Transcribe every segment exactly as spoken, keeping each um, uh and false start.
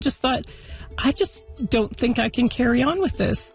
Just thought, I just don't think I can carry on with this.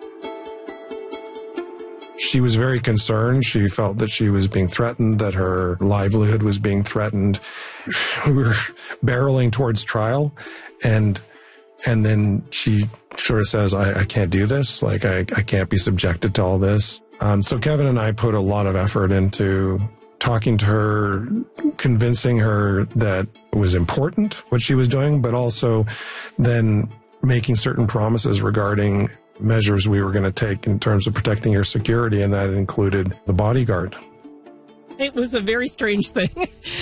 She was very concerned. She felt that she was being threatened, that her livelihood was being threatened. We were barreling towards trial, and and then she sort of says, I, I can't do this. Like, I, I can't be subjected to all this. Um, so Kevin and I put a lot of effort into talking to her, convincing her that it was important what she was doing, but also then making certain promises regarding measures we were going to take in terms of protecting her security, and that included the bodyguard. It was a very strange thing.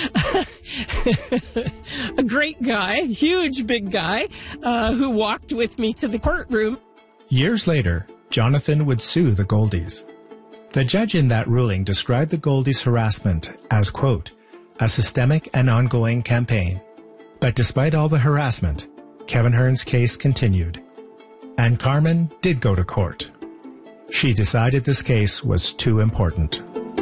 A great guy, huge big guy, uh, who walked with me to the courtroom. Years later, Jonathan would sue the Goldies. The judge in that ruling described the Goldies' harassment as, quote, a systemic and ongoing campaign. But despite all the harassment, Kevin Hearn's case continued. And Carmen did go to court. She decided this case was too important.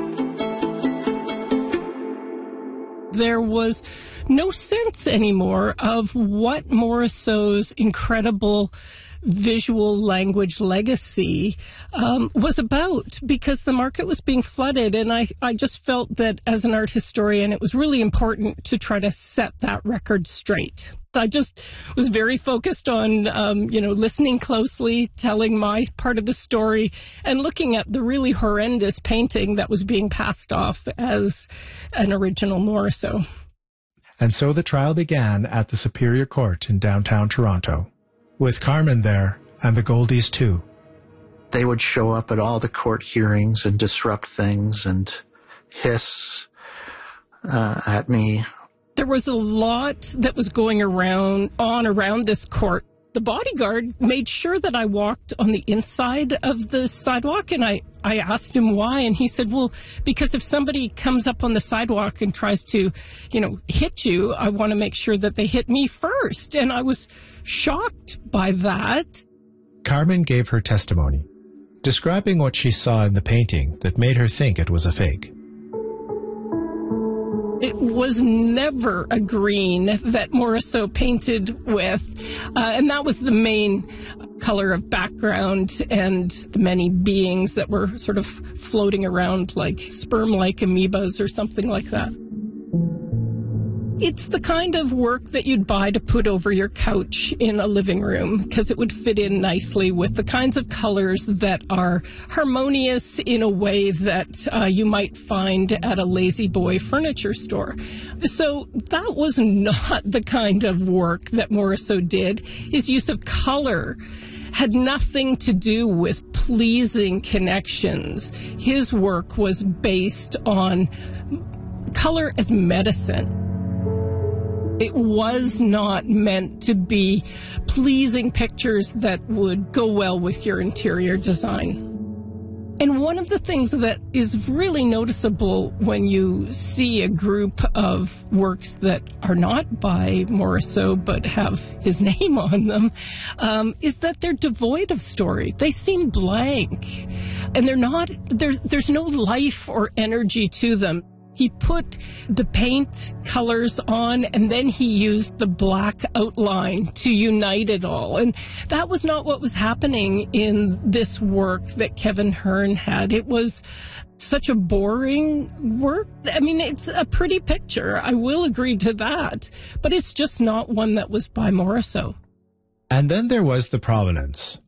There was no sense anymore of what Morisot's incredible visual language legacy um, was about, because the market was being flooded. And I, I just felt that as an art historian, it was really important to try to set that record straight. I just was very focused on, um, you know, listening closely, telling my part of the story, and looking at the really horrendous painting that was being passed off as an original Morisot. And so the trial began at the Superior Court in downtown Toronto, with Carmen there and the Goldies too. They would show up at all the court hearings and disrupt things and hiss uh, at me. There was a lot that was going around on around this court. The bodyguard made sure that I walked on the inside of the sidewalk, and I, I asked him why, and he said, well, because if somebody comes up on the sidewalk and tries to, you know, hit you, I want to make sure that they hit me first. And I was shocked by that. Carmen gave her testimony, describing what she saw in the painting that made her think it was a fake. It was never a green that Morisot painted with, uh, and that was the main color of background, and the many beings that were sort of floating around like sperm-like amoebas or something like that. It's the kind of work that you'd buy to put over your couch in a living room, because it would fit in nicely with the kinds of colors that are harmonious in a way that uh, you might find at a Lazy Boy furniture store. So that was not the kind of work that Morisot did. His use of color had nothing to do with pleasing connections. His work was based on color as medicine. It was not meant to be pleasing pictures that would go well with your interior design. And one of the things that is really noticeable when you see a group of works that are not by Morisot but have his name on them, um, is that they're devoid of story. They seem blank, and they're not. There, there's no life or energy to them. He put the paint colors on, and then he used the black outline to unite it all. And that was not what was happening in this work that Kevin Hearn had. It was such a boring work. I mean, it's a pretty picture. I will agree to that. But it's just not one that was by Morisot. And then there was the provenance.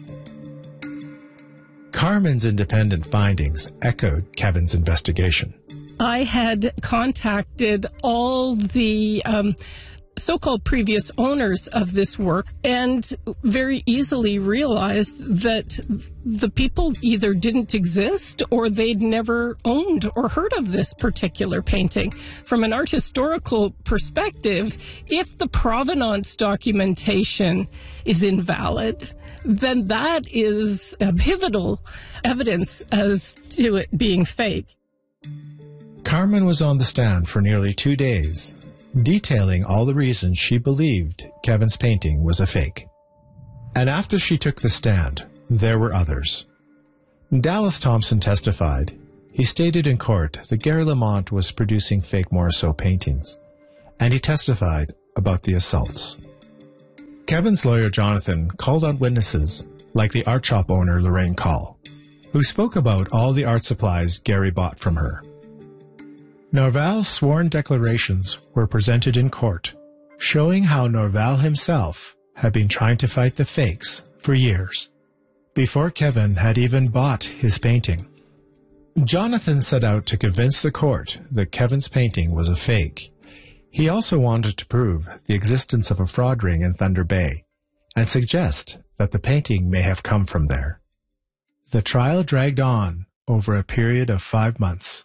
Carmen's independent findings echoed Kevin's investigation. I had contacted all the um, so-called previous owners of this work, and very easily realized that the people either didn't exist or they'd never owned or heard of this particular painting. From an art historical perspective, if the provenance documentation is invalid, then that is a pivotal evidence as to it being fake. Carmen was on the stand for nearly two days, detailing all the reasons she believed Kevin's painting was a fake. And after she took the stand, there were others. Dallas Thompson testified. He stated in court that Gary Lamont was producing fake Morisot paintings, and he testified about the assaults. Kevin's lawyer Jonathan called on witnesses like the art shop owner Lorraine Call, who spoke about all the art supplies Gary bought from her. Norval's sworn declarations were presented in court, showing how Norval himself had been trying to fight the fakes for years, before Kevin had even bought his painting. Jonathan set out to convince the court that Kevin's painting was a fake. He also wanted to prove the existence of a fraud ring in Thunder Bay and suggest that the painting may have come from there. The trial dragged on over a period of five months.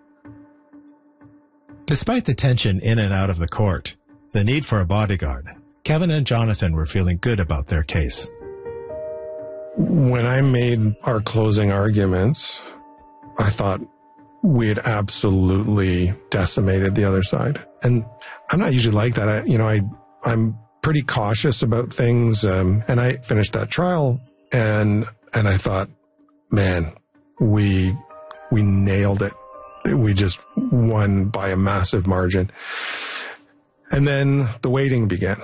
Despite the tension in and out of the court, the need for a bodyguard, Kevin and Jonathan were feeling good about their case. When I made our closing arguments, I thought we had absolutely decimated the other side. And I'm not usually like that. I, you know, I, I'm pretty cautious about things. Um, and I finished that trial and, and I thought, man, we, we nailed it. We just won by a massive margin. And then the waiting began.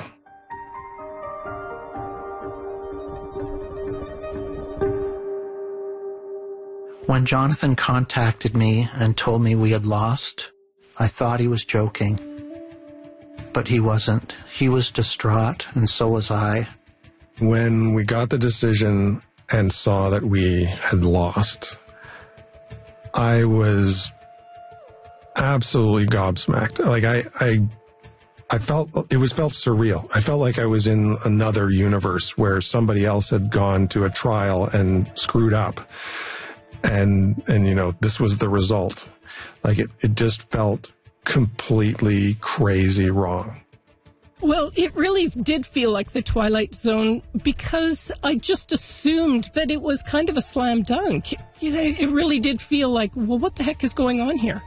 When Jonathan contacted me and told me we had lost, I thought he was joking. But he wasn't. He was distraught, and so was I. When we got the decision and saw that we had lost, I was absolutely gobsmacked. Like I, I, I felt, it was felt surreal. I felt like I was in another universe where somebody else had gone to a trial and screwed up. And, and, you know, this was the result. Like it, it just felt completely crazy wrong. Well, it really did feel like the Twilight Zone because I just assumed that it was kind of a slam dunk. You know, it really did feel like, well, what the heck is going on here?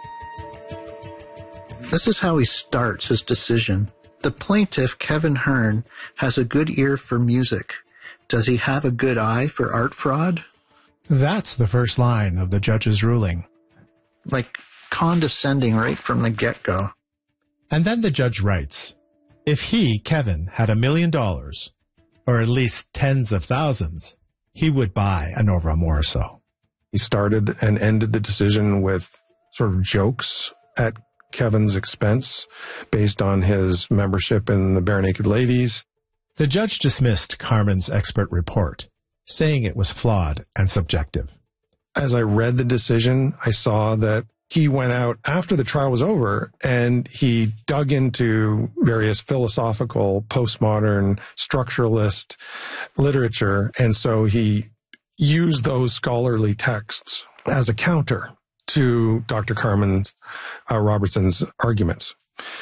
This is how he starts his decision. The plaintiff, Kevin Hearn, has a good ear for music. Does he have a good eye for art fraud? That's the first line of the judge's ruling. Like condescending right from the get-go. And then the judge writes, if he, Kevin, had a million dollars, or at least tens of thousands, he would buy a Norval Morrisseau. He started and ended the decision with sort of jokes at Kevin's expense based on his membership in the Bare Naked Ladies. The judge dismissed Carmen's expert report, saying it was flawed and subjective. As I read the decision, I saw that he went out after the trial was over and he dug into various philosophical, postmodern, structuralist literature. And so he used those scholarly texts as a counter to Doctor Carmen uh, Robertson's arguments.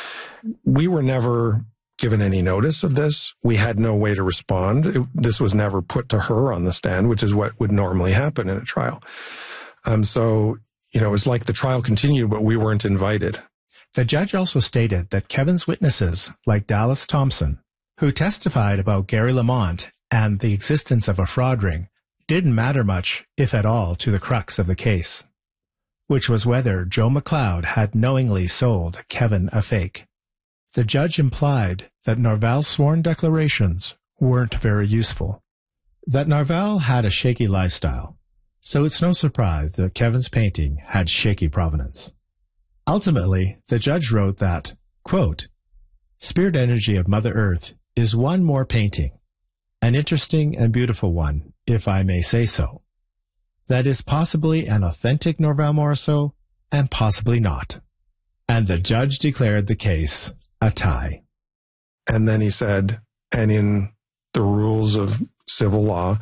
We were never given any notice of this. We had no way to respond. It, this was never put to her on the stand, which is what would normally happen in a trial. Um, so, you know, it was like the trial continued, but we weren't invited. The judge also stated that Kevin's witnesses, like Dallas Thompson, who testified about Gary Lamont and the existence of a fraud ring, didn't matter much, if at all, to the crux of the case, which was whether Joe McLeod had knowingly sold Kevin a fake. The judge implied that Norval's sworn declarations weren't very useful, that Norval had a shaky lifestyle, so it's no surprise that Kevin's painting had shaky provenance. Ultimately, the judge wrote that, quote, Spirit energy of Mother Earth is one more painting, an interesting and beautiful one, if I may say so. That is possibly an authentic Norval Morrisseau, and possibly not. And the judge declared the case a tie. And then he said, and in the rules of civil law,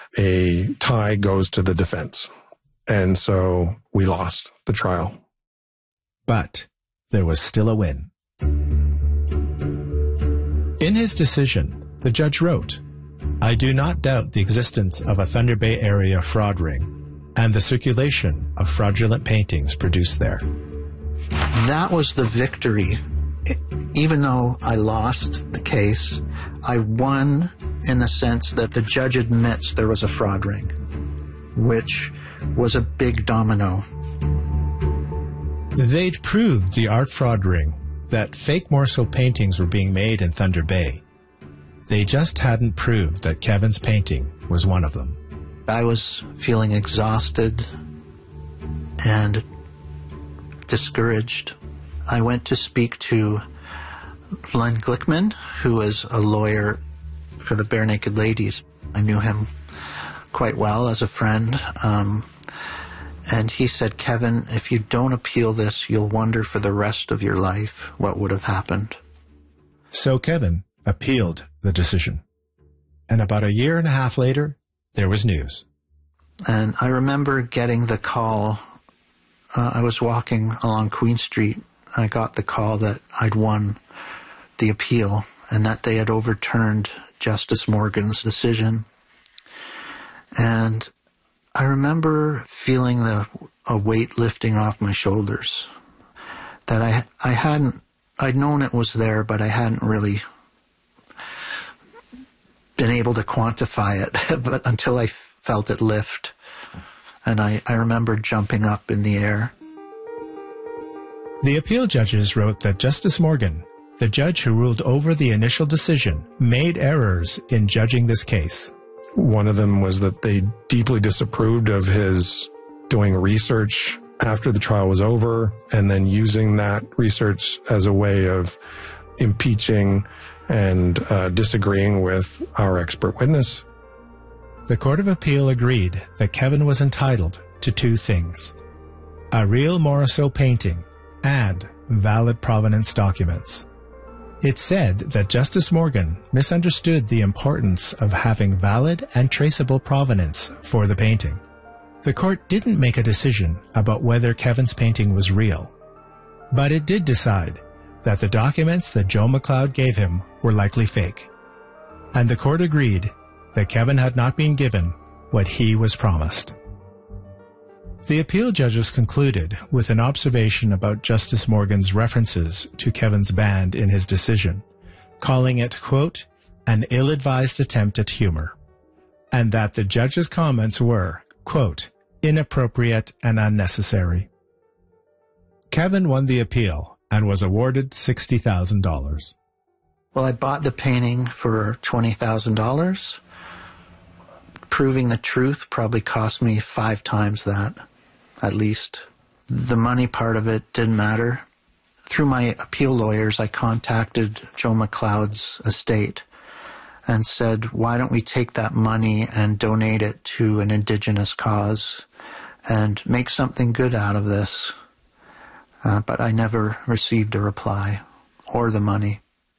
a tie goes to the defense. And so we lost the trial. But there was still a win. In his decision, the judge wrote, I do not doubt the existence of a Thunder Bay area fraud ring and the circulation of fraudulent paintings produced there. That was the victory. Even though I lost the case, I won in the sense that the judge admits there was a fraud ring, which was a big domino. They'd proved the art fraud ring, that fake Morrisseau paintings were being made in Thunder Bay. They just hadn't proved that Kevin's painting was one of them. I was feeling exhausted and discouraged. I went to speak to Len Glickman, who was a lawyer for the Bare Naked Ladies. I knew him quite well as a friend. Um, and he said, Kevin, if you don't appeal this, you'll wonder for the rest of your life what would have happened. So Kevin appealed the decision. And about a year and a half later, there was news. And I remember getting the call. Uh, I was walking along Queen Street. I got the call that I'd won the appeal and that they had overturned Justice Morgan's decision. And I remember feeling the, a weight lifting off my shoulders. That I, I hadn't, I'd known it was there, but I hadn't really been able to quantify it but until I felt it lift. And I, I remember jumping up in the air. The appeal judges wrote that Justice Morgan, the judge who ruled over the initial decision, made errors in judging this case. One of them was that they deeply disapproved of his doing research after the trial was over and then using that research as a way of impeaching and uh, disagreeing with our expert witness. The Court of Appeal agreed that Kevin was entitled to two things: a real Morisot painting and valid provenance documents. It said that Justice Morgan misunderstood the importance of having valid and traceable provenance for the painting. The court didn't make a decision about whether Kevin's painting was real, but it did decide that the documents that Joe McLeod gave him were likely fake. And the court agreed that Kevin had not been given what he was promised. The appeal judges concluded with an observation about Justice Morgan's references to Kevin's band in his decision, calling it, quote, an ill-advised attempt at humor, and that the judge's comments were, quote, inappropriate and unnecessary. Kevin won the appeal and was awarded sixty thousand dollars. Well, I bought the painting for twenty thousand dollars. Proving the truth probably cost me five times that, at least. The money part of it didn't matter. Through my appeal lawyers, I contacted Joe McLeod's estate and said, why don't we take that money and donate it to an Indigenous cause and make something good out of this? Uh, but I never received a reply or the money.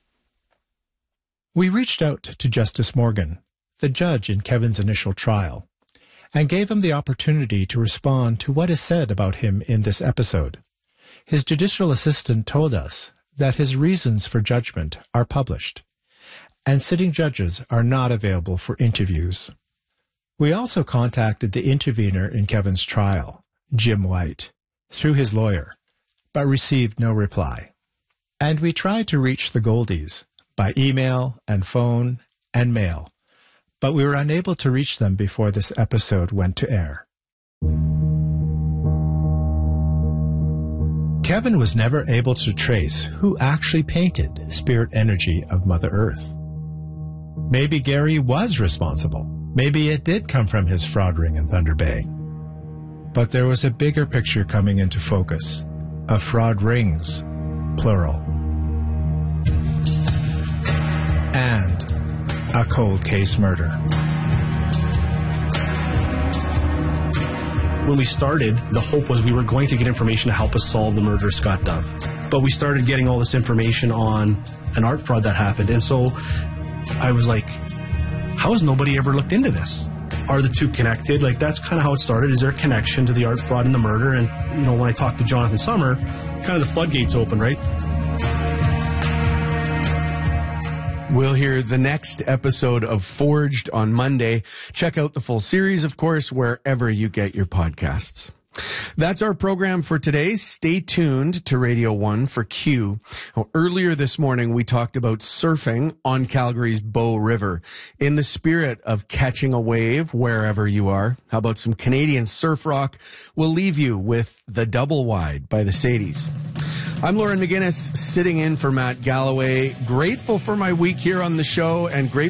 We reached out to Justice Morgan, the judge in Kevin's initial trial, and gave him the opportunity to respond to what is said about him in this episode. His judicial assistant told us that his reasons for judgment are published, and sitting judges are not available for interviews. We also contacted the intervener in Kevin's trial, Jim White, through his lawyer, but received no reply. And we tried to reach the Goldies by email and phone and mail, but we were unable to reach them before this episode went to air. Kevin was never able to trace who actually painted Spirit Energy of Mother Earth. Maybe Gary was responsible. Maybe it did come from his fraud ring in Thunder Bay. But there was a bigger picture coming into focus, of fraud rings, plural. And a cold case murder. When we started, the hope was we were going to get information to help us solve the murder of Scott Dove. But we started getting all this information on an art fraud that happened. And so I was like, how has nobody ever looked into this? Are the two connected? Like, that's kind of how it started. Is there a connection to the art fraud and the murder? And, you know, when I talked to Jonathan Summer, kind of the floodgates opened, right? We'll hear the next episode of Forged on Monday. Check out the full series, of course, wherever you get your podcasts. That's our program for today. Stay tuned to Radio one for Q. Now, earlier this morning, we talked about surfing on Calgary's Bow River. In the spirit of catching a wave wherever you are, how about some Canadian surf rock? We'll leave you with The Double Wide by the Sadies. I'm Lauren McGinnis, sitting in for Matt Galloway. Grateful for my week here on the show and grateful